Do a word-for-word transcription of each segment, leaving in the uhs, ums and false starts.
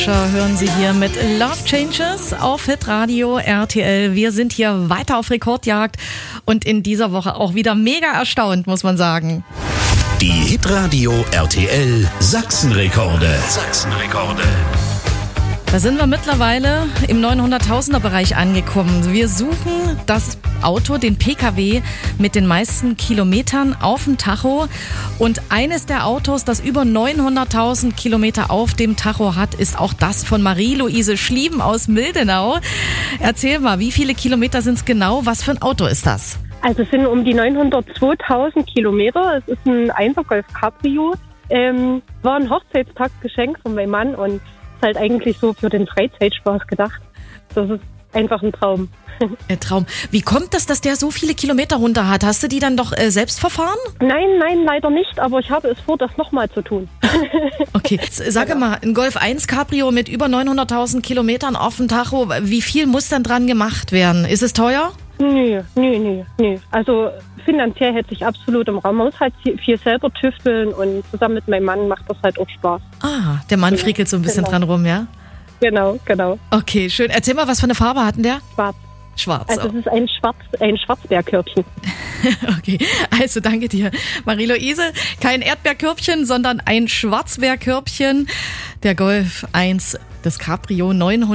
Hören Sie hier mit Love Changes auf Hitradio R T L. Wir sind hier weiter auf Rekordjagd und in dieser Woche auch wieder mega erstaunt, muss man sagen. Die Hitradio R T L Sachsenrekorde. Sachsenrekorde. Da sind wir mittlerweile im neunhunderttausender Bereich angekommen. Wir suchen das Auto, den P K W mit den meisten Kilometern auf dem Tacho. Und eines der Autos, das über neunhunderttausend Kilometer auf dem Tacho hat, ist auch das von Marie-Louise Schlieben aus Mildenau. Erzähl mal, wie viele Kilometer sind es genau? Was für ein Auto ist das? Also es sind um die neunhundertzweitausend Kilometer. Es ist ein Einser Golf Cabrio. Ähm, war ein Hochzeitstagsgeschenk von meinem Mann und halt eigentlich so für den Freizeitspaß gedacht. Das ist einfach ein Traum. Ein Traum. Wie kommt das, dass der so viele Kilometer runter hat? Hast du die dann doch äh, selbst verfahren? Nein, nein, leider nicht, aber ich habe es vor, das nochmal zu tun. Okay, sag ja. mal, ein Golf eins Cabrio mit über neunhunderttausend Kilometern auf dem Tacho, wie viel muss dann dran gemacht werden? Ist es teuer? Nö, nö, nö, nö. Also finanziell hätte ich absolut im Raum. Man muss halt viel selber tüfteln und zusammen mit meinem Mann macht das halt auch Spaß. Ah, der Mann genau. frickelt so ein bisschen genau. dran rum, ja? Genau, genau. Okay, schön. Erzähl mal, was für eine Farbe hat denn der? Schwarz. Schwarz. Also es ist ein, Schwarz, ein Schwarzbärkörbchen. Okay, also danke dir, Marie-Louise. Kein Erdbeerkörbchen, sondern ein Schwarzbärkörbchen. Der Golf eins, das Cabrio,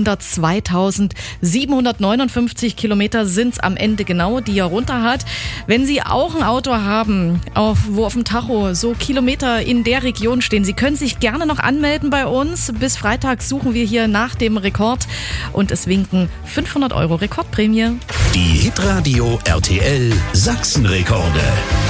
neunhundertzweitausendsiebenhundertneunundfünfzig Kilometer sind's am Ende genau, die er runter hat. Wenn Sie auch ein Auto haben, auf, wo auf dem Tacho so Kilometer in der Region stehen, Sie können sich gerne noch anmelden bei uns. Bis Freitag suchen wir hier nach dem Rekord und es winken fünfhundert Euro Rekordprämie. Die Hitradio R T L Sachsenrekorde.